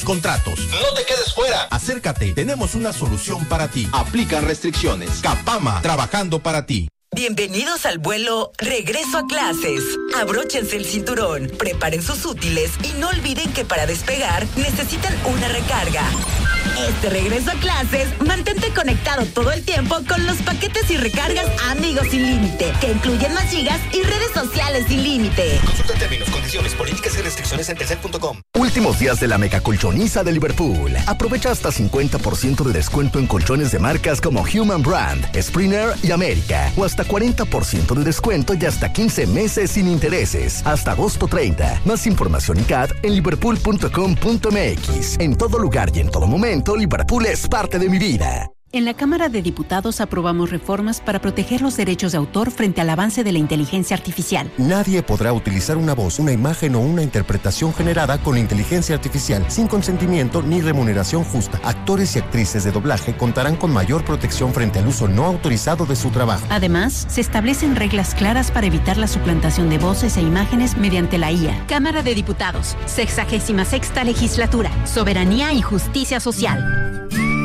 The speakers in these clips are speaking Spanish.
contratos. No te quedes fuera. Acércate, tenemos una solución para ti. Aplican restricciones. Capama, trabajando para ti. Bienvenidos al vuelo Regreso a Clases. Abróchense el cinturón, preparen sus útiles y no olviden que para despegar necesitan una recarga. Este regreso a clases, mantente conectado todo el tiempo con los paquetes y recargas Amigos sin límite, que incluyen más gigas y redes sociales sin límite. Consulta términos, condiciones, políticas y restricciones en telcel.com. Últimos días de la mega colchoniza de Liverpool. Aprovecha hasta 50% de descuento en colchones de marcas como Human Brand, Springer y América. O hasta 40% de descuento y hasta 15 meses sin intereses. Hasta agosto 30. Más información y CAD en liverpool.com.mx. En todo lugar y en todo momento, Liverpool es parte de mi vida. En la Cámara de Diputados aprobamos reformas para proteger los derechos de autor frente al avance de la inteligencia artificial. Nadie podrá utilizar una voz, una imagen o una interpretación generada con inteligencia artificial sin consentimiento ni remuneración justa. Actores y actrices de doblaje contarán con mayor protección frente al uso no autorizado de su trabajo. Además, se establecen reglas claras para evitar la suplantación de voces e imágenes mediante la IA. Cámara de Diputados, 66ª Legislatura, Soberanía y Justicia Social.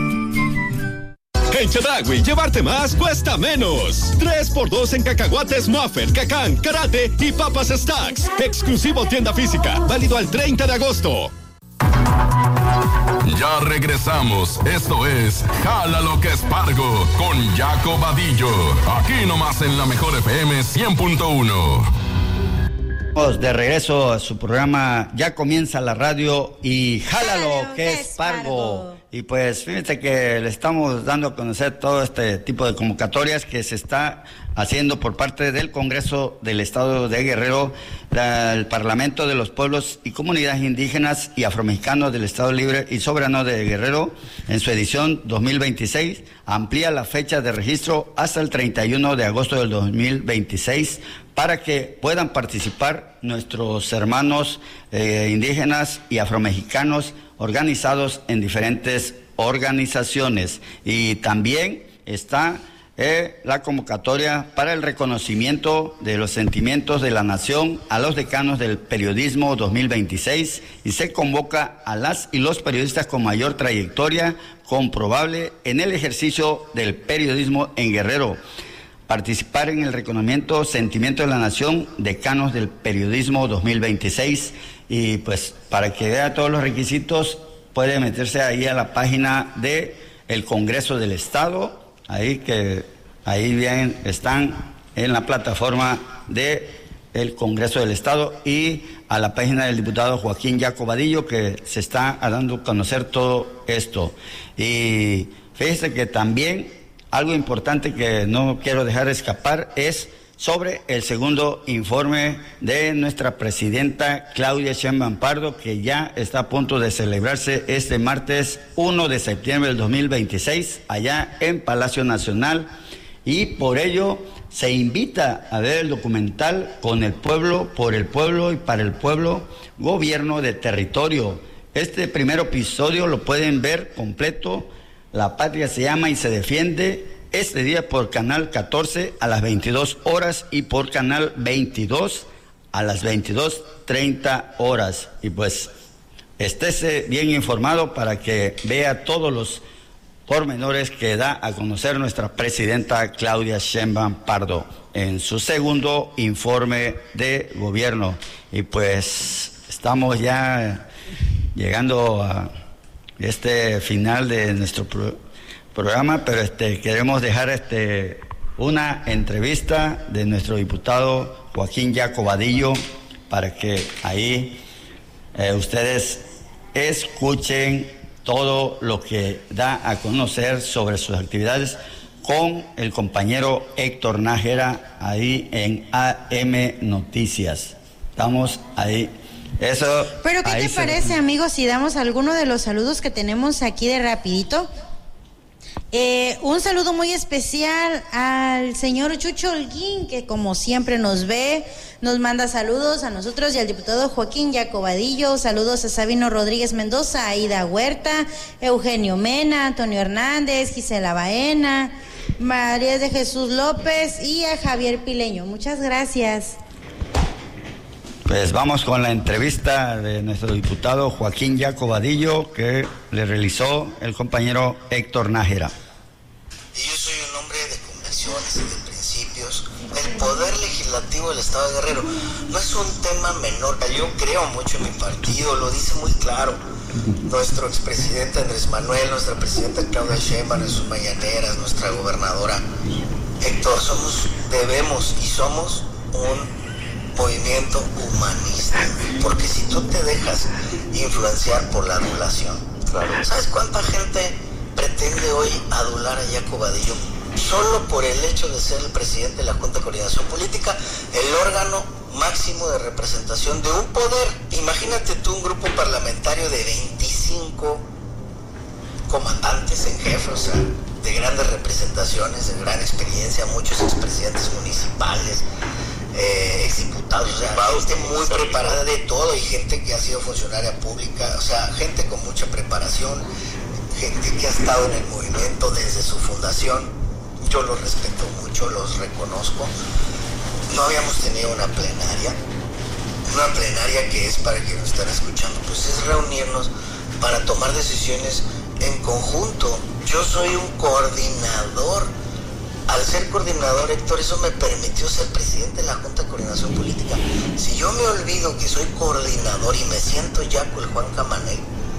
En Chedraui, llevarte más cuesta menos. 3x2 en cacahuates Muffet, Cacán, Karate y papas Stacks. Exclusivo tienda física, válido al 30 de agosto. Ya regresamos. Esto es Jala lo que es Pargo con Jaco Vadillo. Aquí nomás en la Mejor FM 100.1. De regreso a su programa, ya comienza la radio y Jálalo, que es Pargo. Y pues fíjense que le estamos dando a conocer todo este tipo de convocatorias que se está haciendo por parte del Congreso del Estado de Guerrero, el Parlamento de los Pueblos y Comunidades Indígenas y Afromexicanos del Estado Libre y Soberano de Guerrero, en su edición 2026, amplía la fecha de registro hasta el 31 de agosto del 2026 para que puedan participar nuestros hermanos indígenas y afromexicanos organizados en diferentes organizaciones. Y también está la convocatoria para el reconocimiento de los sentimientos de la nación a los decanos del periodismo 2026 y se convoca a las y los periodistas con mayor trayectoria comprobable en el ejercicio del periodismo en Guerrero. Participar en el reconocimiento Sentimiento de la Nación, decanos del periodismo 2026, y pues para que vea todos los requisitos puede meterse ahí a la página de el Congreso del Estado, ahí bien están en la plataforma de el Congreso del Estado, y a la página del diputado Joaquín Jaco Vadillo, que se está dando a conocer todo esto. Y fíjese que también algo importante que no quiero dejar escapar es sobre el segundo informe de nuestra presidenta Claudia Sheinbaum Pardo, que ya está a punto de celebrarse este martes 1 de septiembre del 2026 allá en Palacio Nacional, y por ello se invita a ver el documental Con el pueblo, por el pueblo y para el pueblo, Gobierno de Territorio. Este primer episodio lo pueden ver completo. La patria se llama y se defiende, este día por Canal 14 a las 22 horas y por Canal 22 a las 22:30 horas. Y pues estése bien informado para que vea todos los pormenores que da a conocer nuestra presidenta Claudia Sheinbaum Pardo en su segundo informe de gobierno. Y pues estamos ya llegando a este final de nuestro programa, pero queremos dejar una entrevista de nuestro diputado Joaquín Jaco Vadillo para que ahí ustedes escuchen todo lo que da a conocer sobre sus actividades con el compañero Héctor Nájera ahí en AM Noticias. Estamos ahí. Eso. Pero ¿qué te parece, amigos, si damos alguno de los saludos que tenemos aquí de rapidito? Un saludo muy especial al señor Chucho Holguín, que como siempre nos ve, nos manda saludos a nosotros y al diputado Joaquín Jaco Vadillo. Saludos a Sabino Rodríguez Mendoza, Aida Huerta, Eugenio Mena, Antonio Hernández, Gisela Baena, María de Jesús López y a Javier Pileño. Muchas gracias. Pues vamos con la entrevista de nuestro diputado Joaquín Yaco Vadillo, que le realizó el compañero Héctor Nájera. Y yo soy un hombre de convicciones y de principios. El poder legislativo del Estado de Guerrero no es un tema menor. Yo creo mucho en mi partido, lo dice muy claro nuestro expresidente Andrés Manuel, nuestra presidenta Claudia Sheinbaum en sus mañaneras, nuestra gobernadora. Héctor, debemos y somos un movimiento humanista, porque si tú te dejas influenciar por la adulación, ¿sabes cuánta gente pretende hoy adular a Yaco Vadillo? Solo por el hecho de ser el presidente de la Junta de Coordinación Política, el órgano máximo de representación de un poder. Imagínate tú un grupo parlamentario de 25 comandantes en jefe, o sea, de grandes representaciones, de gran experiencia, muchos expresidentes municipales, exdiputados, o sea, gente muy preparada de todo y gente que ha sido funcionaria pública, o sea, gente con mucha preparación, gente que ha estado en el movimiento desde su fundación. Yo los respeto mucho, los reconozco. No habíamos tenido una plenaria que es, para quienes nos están escuchando, pues es reunirnos para tomar decisiones en conjunto. Yo soy un coordinador. Al ser coordinador, Héctor, eso me permitió ser presidente de la Junta de Coordinación Política. Si yo me olvido que soy coordinador y me siento ya con el Juan Camaney,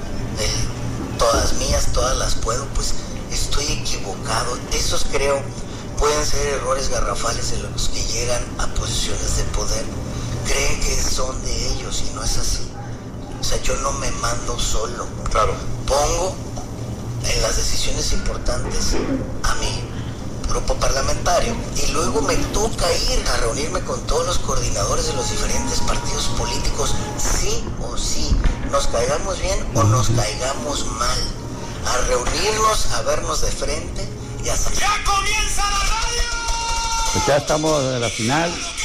todas mías, todas las puedo, pues estoy equivocado. Esos creo pueden ser errores garrafales de los que llegan a posiciones de poder. Creen que son de ellos y no es así. O sea, yo no me mando solo. Claro. Pongo en las decisiones importantes a mi grupo parlamentario y luego me toca ir a reunirme con todos los coordinadores de los diferentes partidos políticos, sí o sí, nos caigamos bien o nos caigamos mal, a reunirnos, a vernos de frente y a salir. ¡Ya comienza la radio! Pues ya estamos en la final